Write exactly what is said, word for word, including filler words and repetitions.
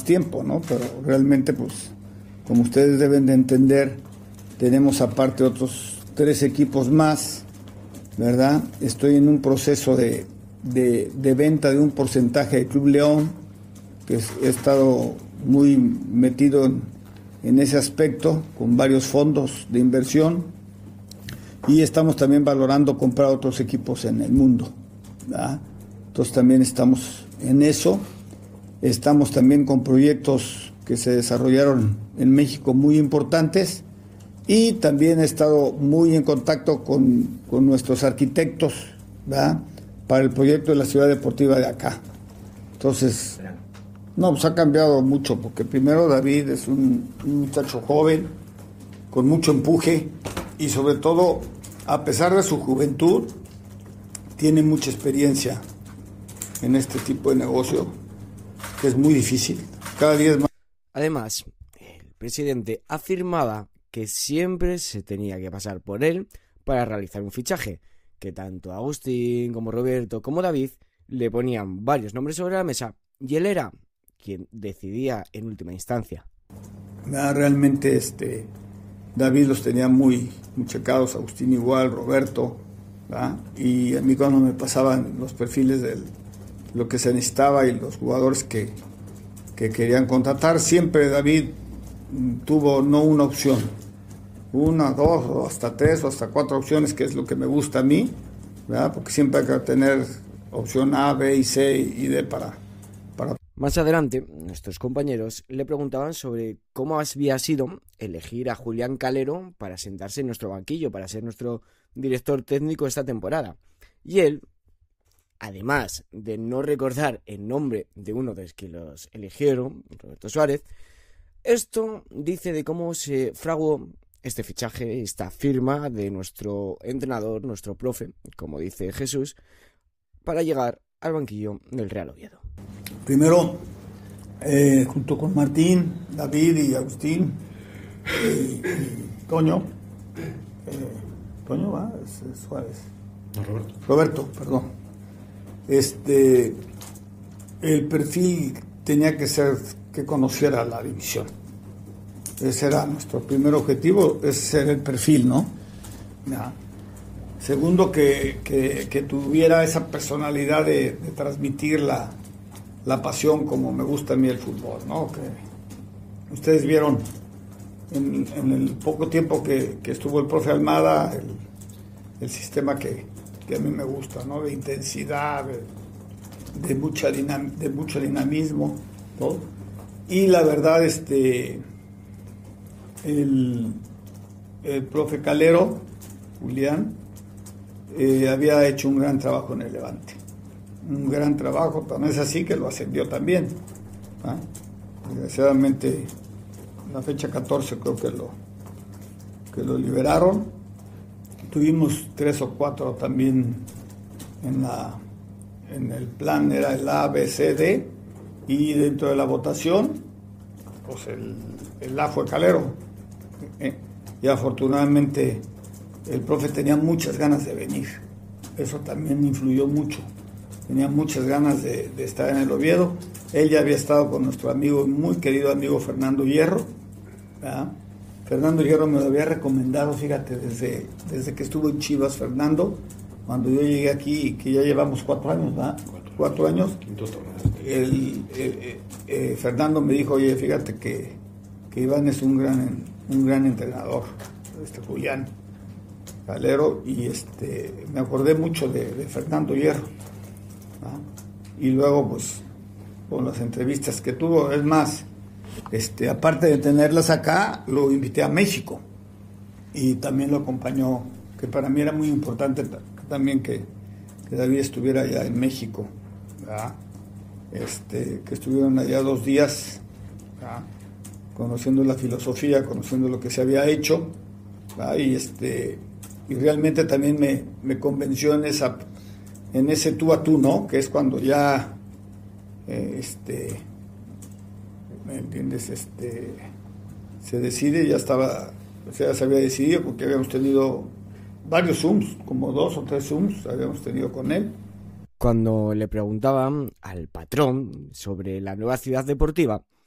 tiempo, ¿no? Pero realmente, pues, como ustedes deben de entender, tenemos aparte otros tres equipos más, ¿verdad? Estoy en un proceso de, de, de venta de un porcentaje de Club León, que es, he estado muy metido en, en ese aspecto, con varios fondos de inversión, y estamos también valorando comprar otros equipos en el mundo, ¿verdad? Entonces también estamos en eso. Estamos también con proyectos que se desarrollaron en México muy importantes, y también he estado muy en contacto con, con nuestros arquitectos, ¿verdad?, para el proyecto de la ciudad deportiva de acá. Entonces, no, pues ha cambiado mucho, porque primero David es un, un muchacho joven, con mucho empuje, y sobre todo, a pesar de su juventud, tiene mucha experiencia en este tipo de negocio, que es muy difícil, cada día es más. Además, el presidente afirmaba que siempre se tenía que pasar por él para realizar un fichaje, que tanto Agustín como Roberto como David le ponían varios nombres sobre la mesa, y él era quien decidía en última instancia. Ah, realmente este David los tenía muy, muy checados, Agustín igual, Roberto, ¿verdad? Y a mí cuando me pasaban los perfiles de lo que se necesitaba y los jugadores que, que querían contratar, siempre David tuvo no una opción, una, dos, o hasta tres, o hasta cuatro opciones, que es lo que me gusta a mí, ¿verdad? Porque siempre hay que tener opción A, B y C y D para... para... Más adelante, nuestros compañeros le preguntaban sobre cómo había sido elegir a Julián Calero para sentarse en nuestro banquillo, para ser nuestro director técnico esta temporada. Y él, además de no recordar el nombre de uno de los que los eligieron, Roberto Suárez, esto dice de cómo se fraguó este fichaje, esta firma de nuestro entrenador, nuestro profe, como dice Jesús, para llegar al banquillo del Real Oviedo. Primero, eh, junto con Martín, David y Agustín, eh, y Toño, eh, Toño va, es, es Suárez. No, Roberto. Roberto, perdón. Este, el perfil tenía que ser que conociera la división. Ese era nuestro primer objetivo, ese era el perfil, ¿no? Ya. Segundo, que, que, que tuviera esa personalidad de, de transmitir la, la pasión como me gusta a mí el fútbol, ¿no? Que ustedes vieron en, en el poco tiempo que, que estuvo el profe Almada, el, el sistema que, que a mí me gusta, ¿no? De intensidad, de, de, mucha dinam, de mucho dinamismo, ¿no? Y la verdad, este, el, el profe Calero, Julián, eh, había hecho un gran trabajo en el Levante. Un gran trabajo, tan es así que lo ascendió también. ¿Ah? Desgraciadamente, en la fecha catorce creo que lo, que lo liberaron. Tuvimos tres o cuatro también en, la, en el plan, era el A, B, C, D, y dentro de la votación, pues el, el A fue Calero. ¿eh? Y afortunadamente el profe tenía muchas ganas de venir. Eso también influyó mucho. Tenía muchas ganas de, de estar en el Oviedo. Él ya había estado con nuestro amigo, muy querido amigo Fernando Hierro, ¿verdad? Fernando Hierro me lo había recomendado, fíjate, desde, desde que estuvo en Chivas, Fernando, cuando yo llegué aquí, que ya llevamos cuatro años, ¿verdad? Cuatro, cuatro años. Quintos torneos. El, eh, eh, Fernando me dijo, oye, fíjate que, que Iván es un gran, un gran entrenador, este Julián Calero, y este, me acordé mucho de, de Fernando Hierro, ¿no? Y luego, pues, con las entrevistas que tuvo, es más, este, aparte de tenerlas acá, lo invité a México y también lo acompañó, que para mí era muy importante también que, que David estuviera allá en México, ¿verdad? Este, que estuvieron allá dos días, ¿verdad? Conociendo la filosofía, conociendo lo que se había hecho, ¿verdad? y este y realmente también me, me convenció en esa en ese tú a tú, ¿no? Que es cuando ya eh, este ¿me entiendes? Este se decide, ya estaba, o sea, se había decidido, porque habíamos tenido varios Zooms, como dos o tres Zooms habíamos tenido con él. Cuando le preguntaban al patrón sobre la nueva ciudad deportiva,